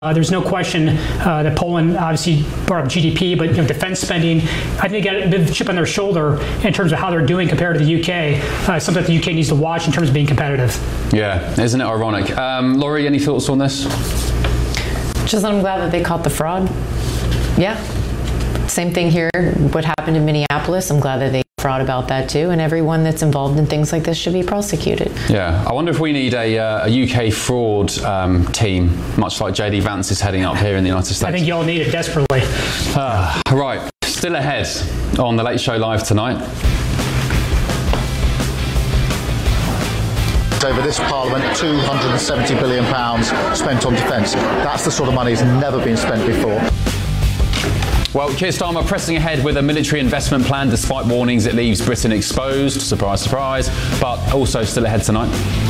There's no question that Poland obviously brought up GDP, but defense spending, I think they got a bit of a chip on their shoulder in terms of how they're doing compared to the UK. Something that the UK needs to watch in terms of being competitive. Yeah, isn't it ironic? Laurie, any thoughts on this? Just I'm glad that they caught the fraud. Yeah. Same thing here. What happened in Minneapolis, I'm glad that they fraud about that too, and everyone that's involved in things like this should be prosecuted. Yeah, I wonder if we need a UK fraud team, much like JD Vance is heading up here in the United States. I think y'all need it desperately. Right, still ahead on The Late Show Live tonight. Over this Parliament, £270 billion spent on defence. That's the sort of money that's never been spent before. Well, Keir Starmer pressing ahead with a military investment plan despite warnings it leaves Britain exposed. Surprise, surprise. But also still ahead tonight.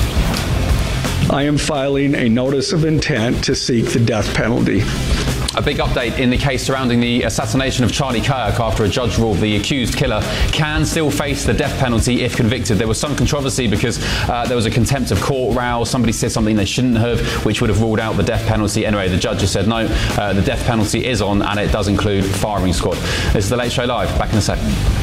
I am filing a notice of intent to seek the death penalty. A big update in the case surrounding the assassination of Charlie Kirk after a judge ruled the accused killer can still face the death penalty if convicted. There was some controversy because there was a contempt of court row. Somebody said something they shouldn't have, which would have ruled out the death penalty. Anyway, the judge has said no, the death penalty is on and it does include firing squad. This is The Late Show Live. Back in a sec.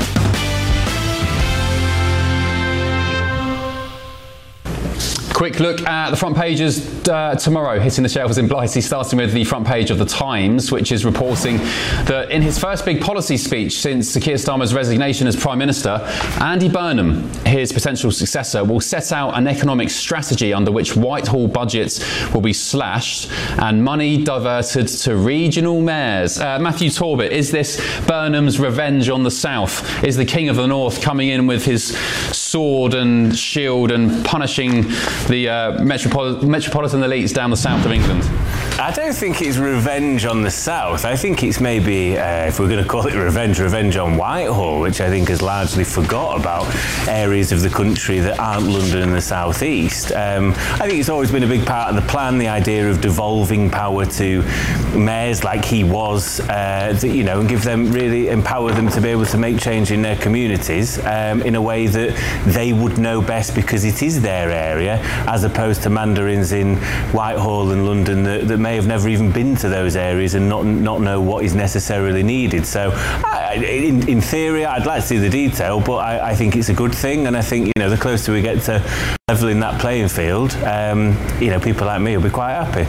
Quick look at the front pages tomorrow, hitting the shelves in Blighty, starting with the front page of The Times, which is reporting that in his first big policy speech since Keir Starmer's resignation as Prime Minister, Andy Burnham, his potential successor, will set out an economic strategy under which Whitehall budgets will be slashed and money diverted to regional mayors. Matthew Torbett, is this Burnham's revenge on the South? Is the King of the North coming in with his sword and shield and punishing the metropolitan elites down the south of England? I don't think it's revenge on the south. I think it's maybe, if we're going to call it revenge on Whitehall, which I think has largely forgot about areas of the country that aren't London and the south east. I think it's always been a big part of the plan, the idea of devolving power to mayors like he was, and give them, really empower them to be able to make change in their communities in a way that they would know best because it is their area, as opposed to mandarins in Whitehall and London that may have never even been to those areas and not know what is necessarily needed. So in theory, I'd like to see the detail, but I think it's a good thing, and I think the closer we get to levelling that playing field, people like me will be quite happy.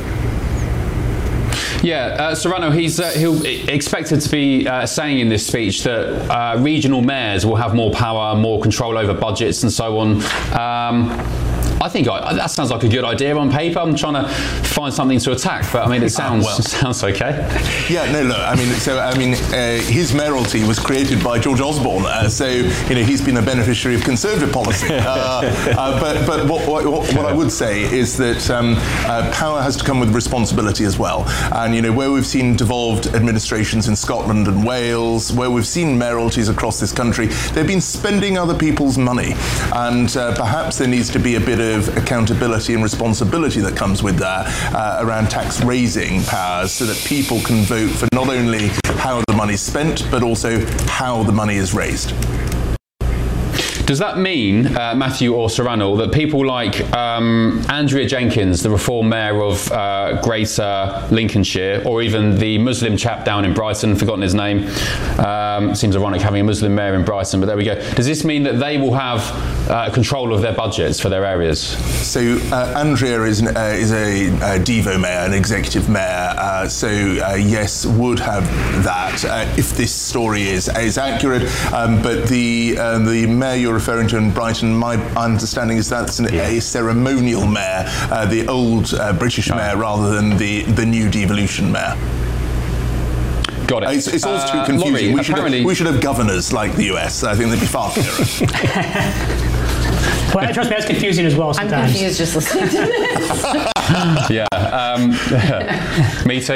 Yeah, Serrano, he'll expected to be saying in this speech that regional mayors will have more power, more control over budgets and so on. I think that sounds like a good idea on paper. I'm trying to find something to attack, but I mean, it sounds okay. Yeah, no, look, his mayoralty was created by George Osborne, so he's been a beneficiary of Conservative policy. But what I would say is that power has to come with responsibility as well. And where we've seen devolved administrations in Scotland and Wales, where we've seen mayoralties across this country, they've been spending other people's money, and perhaps there needs to be a bit of accountability and responsibility that comes with that around tax raising powers, so that people can vote for not only how the money's spent but also how the money is raised. Does that mean, Matthew or Serrano, that people like Andrea Jenkins, the Reform Mayor of Greater Lincolnshire, or even the Muslim chap down in Brighton, forgotten his name, seems ironic having a Muslim mayor in Brighton, but there we go. Does this mean that they will have control of their budgets for their areas? So Andrea is a Devo mayor, an executive mayor, yes, would have that if this story is accurate, but the mayor you're referring to in Brighton, my understanding is that's a ceremonial mayor, the old British mayor, rather than the new devolution mayor. Got it. It's all too confusing. Laurie, we should have governors like the US. I think they'd be far clearer. Well, trust me, that's confusing as well sometimes. I'm confused just listening to this. Yeah, me too.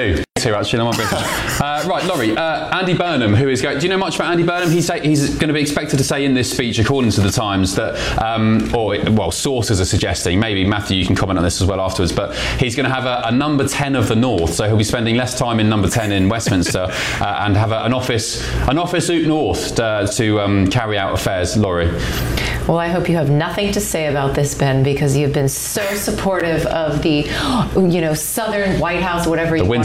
next here, actually. Right, Laurie. Andy Burnham, who is going... Do you know much about Andy Burnham? He's going to be expected to say in this speech, according to the Times, that... sources are suggesting, maybe, Matthew, you can comment on this as well afterwards, but he's going to have a number 10 of the North, so he'll be spending less time in number 10 in Westminster and have an office out north to carry out affairs. Laurie? Well, I hope you have nothing to say about this, Ben, because you've been so supportive of the, Southern White House, whatever you want